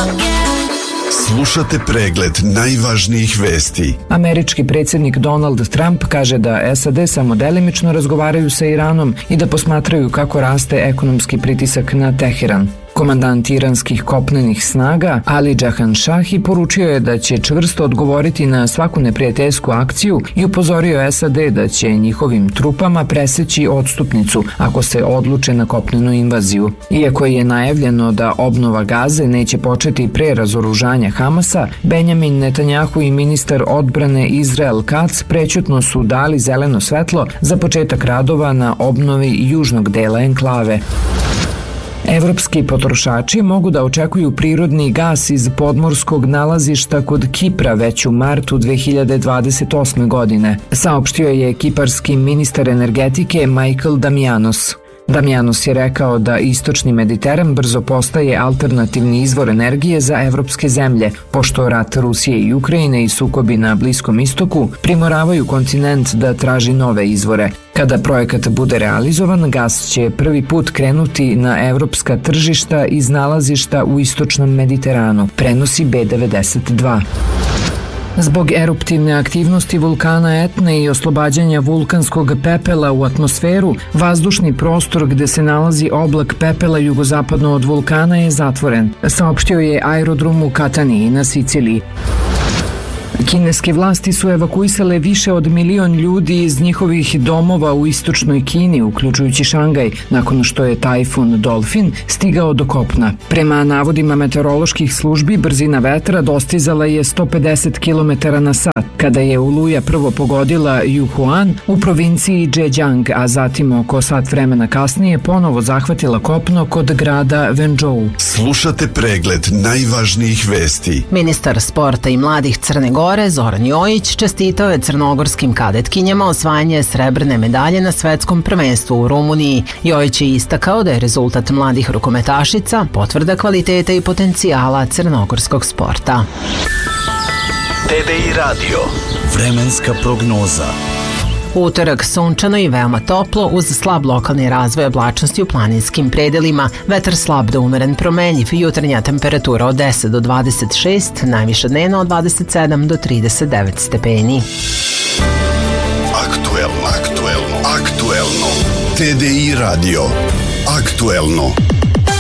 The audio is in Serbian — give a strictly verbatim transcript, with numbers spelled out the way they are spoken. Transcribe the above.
Slušate pregled najvažnijih vesti. Američki predsjednik Donald Trump kaže da S A D samo delimično razgovaraju sa Iranom i da posmatraju kako raste ekonomski pritisak na Teheran. Komandant iranskih kopnenih snaga Ali Džahanšahi poručio je da će čvrsto odgovoriti na svaku neprijateljsku akciju i upozorio S A D da će njihovim trupama preseći odstupnicu ako se odluče na kopnenu invaziju. Iako je najavljeno da obnova Gaze neće početi pre razoružanja Hamasa, Benjamin Netanjahu i ministar odbrane Izrael Katz prećutno su dali zeleno svetlo za početak radova na obnovi južnog dela enklave. Evropski potrošači mogu da očekuju prirodni gas iz podmorskog nalazišta kod Kipra već u martu dve hiljade dvadeset osme. godine, saopštio je kiparski ministar energetike Michael Damianos. Damianos je rekao da istočni Mediteran brzo postaje alternativni izvor energije za evropske zemlje, pošto rat Rusije i Ukrajine i sukobi na Bliskom istoku primoravaju kontinent da traži nove izvore. Kada projekat bude realizovan, gas će prvi put krenuti na evropska tržišta iz nalazišta u istočnom Mediteranu, prenosi B devedeset dva. Zbog eruptivne aktivnosti vulkana Etne i oslobađanja vulkanskog pepela u atmosferu, vazdušni prostor gde se nalazi oblak pepela jugozapadno od vulkana je zatvoren, saopštio je aerodrom u Kataniji na Siciliji. Kineske vlasti su evakuisale više od milion ljudi iz njihovih domova u istočnoj Kini, uključujući Šangaj, nakon što je tajfun Dolfin stigao do kopna. Prema navodima meteoroloških službi, brzina vetra dostizala je sto pedeset kilometara na sat, kada je oluja prvo pogodila Yuhuan u provinciji Zhejiang, a zatim oko sat vremena kasnije ponovo zahvatila kopno kod grada Wenzhou. Slušate pregled najvažnijih vesti. Ministar sporta i mladih Crne Gore Zoran Jojić čestitao je crnogorskim kadetkinjama osvajanje srebrne medalje na svetskom prvenstvu u Rumuniji. Jojić je istakao da je rezultat mladih rukometašica potvrda kvaliteta i potencijala crnogorskog sporta. T D I radio. Vremenska prognoza. Utorak sunčano i veoma toplo uz slab lokalni razvoj oblačnosti u planinskim predelima, vetar slab do umeren promenljiv, jutarnja temperatura od deset do dvadeset šest, najviša dnevna od dvadeset sedam do trideset devet stepeni. Aktuelno, aktuelno, aktuelno. T D I radio. Aktuelno.